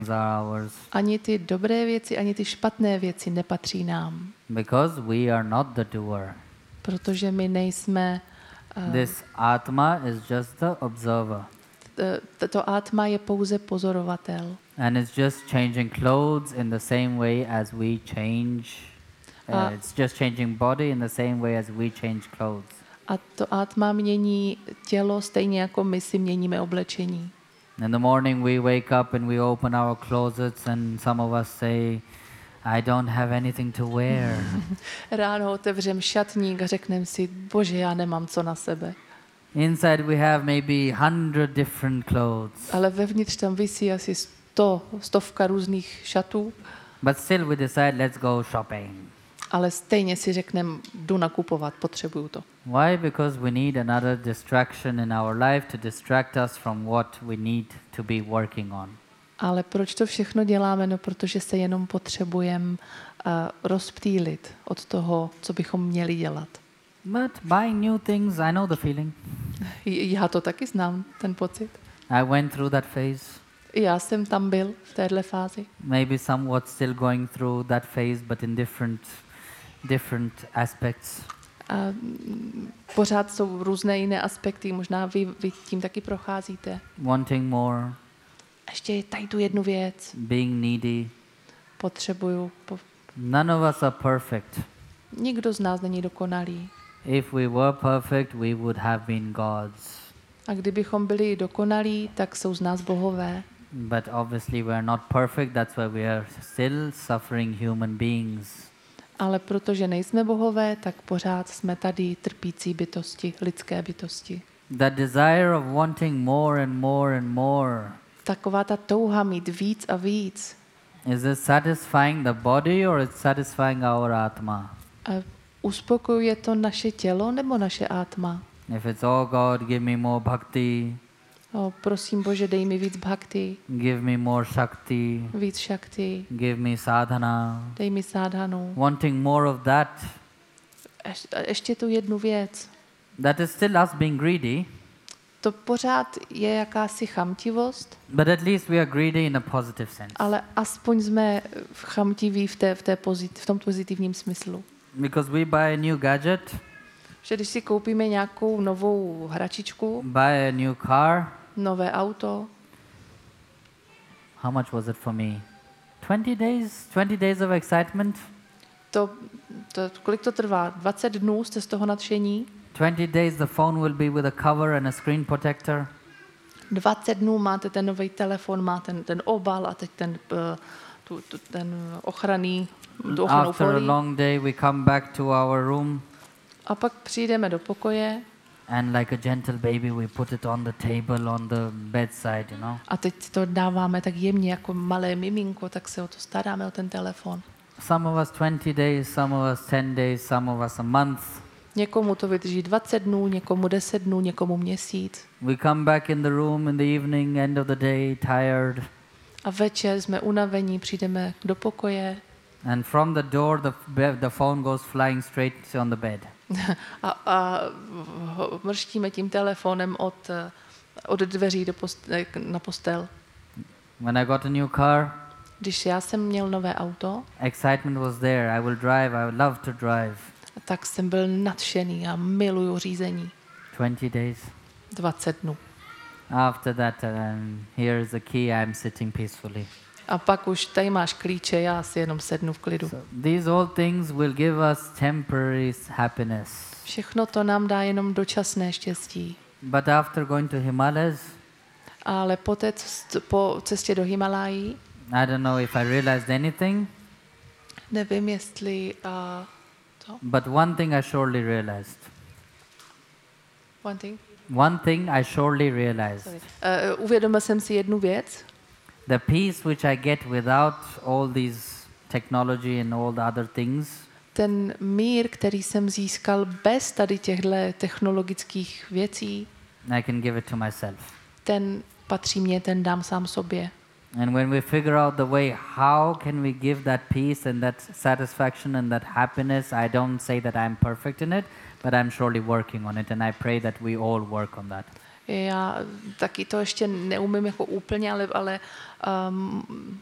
are ours. Ani ty dobré věci, ani ty špatné věci nepatří nám. Because we are not the doer. Protože my nejsme... This Atma is just the observer. Tato Atma je pouze pozorovatel. And it's just changing clothes in the same way as we change. It's just changing body in the same way as we change clothes. A to Atma mění tělo stejně jako my si měníme oblečení. In the morning we wake up and we open our closets and some of us say, I don't have anything to wear. Ráno otevřem šatník a řekneme si, bože, já nemám co na sebe. Inside we have maybe 100 different clothes. Ale vevnitř tam visí asi stovka různých šatů. But still we decide, let's go shopping. Ale stejně si řekneme, jdu nakupovat, potřebuju to. Why? Because we need another distraction in our life to distract us from what we need to be working on. Ale proč to všechno děláme? No, protože se jenom potřebujeme rozptýlit od toho, co bychom měli dělat. But buying new things, I know the feeling. Já to taky znám, ten pocit. I went through that phase. I já jsem tam byl v téhle fázi. Maybe somewhat still going through that phase, but in different aspects. A pořád jsou různé jiné aspekty, možná vy tím taky procházíte. Wanting more. Ještě tady tu jednu věc. Being needy. Potřebuju. None of us are perfect. Nikdo z nás není dokonalý. If we were perfect, we would have been gods. A kdybychom byli dokonalí, tak jsou z nás bohové. But obviously we are not perfect, that's why we are still suffering human beings. Ale protože nejsme bohové, tak pořád jsme tady trpící bytosti, lidské bytosti. That desire of wanting more and more and more. Taková ta touha mít víc a víc. Is it satisfying the body or it's satisfying our Atma? A uspokojuje to naše tělo nebo naše Atma? If it's, oh God, give me more bhakti. Prosím Bože, dej mi víc bhakti. Give me more shakti. Víc shakti. Give me sadhana. Dej mi sádhanu. Wanting more of that. Ještě tu jednu věc. That is still us being greedy. To pořád je jakási chamtivost. But at least we are greedy in a positive sense. Ale aspoň jsme chamtiví v tom pozitivním smyslu. Because we buy a new gadget. Že když si koupíme nějakou novou hračičku, Buy a new car. nové auto. How much was it for me? 20 days? 20 days of excitement? Kolik to trvá? 20 dnů jste z toho nadšení? 20 days the phone will be with a cover and a screen protector. 20 dnů máte ten nový telefon, má ten obal a teď ten ochranný, tu ochrannou After a folii. long day we come back to our room. A pak přijdeme do pokoje. And like a gentle baby we put it on the table, on the bedside, you know. A teď to dáváme tak jemně jako malé miminko, tak se o to staráme, o ten telefon. Some of us 20 days, some of us 10 days, some of us a month. Někomu to vydrží 20 dnů, někomu 10 dnů, někomu měsíc. We come back in the room in the evening, end of the day, tired. A večer jsme unavení, přijdeme do pokoje. And from the door the phone goes flying straight on the bed. a mrštíme tím telefonem od dveří na postel. When I got a new car, Když já jsem měl nové auto, excitement was there. I will drive. I would love to drive. tak jsem byl nadšený a miluju řízení. 20 days. 20 dnů. After that, here is the key. I'm sitting peacefully. A pak už tady máš klíče, já si jenom sednu v klidu. So these all things will give us temporary happiness. Všechno to nám dá jenom dočasné štěstí. But after going to Himalayas, Ale po cestě do Himalají, I don't know if I realized anything, nevím, jestli but one thing I surely realized. One thing I surely realized. Uvědomil jsem si jednu věc. The peace which I get without all these technology and all the other things, Ten mír, který jsem získal bez tady těchto technologických věcí, I can give it to myself. ten patří mně, ten dám sám sobě. And when we figure out the way how can we give that peace and that satisfaction and that happiness, I don't say that I'm perfect in it, but I'm surely working on it, and I pray that we all work on that. Já taky to ještě neumím jako úplně, ale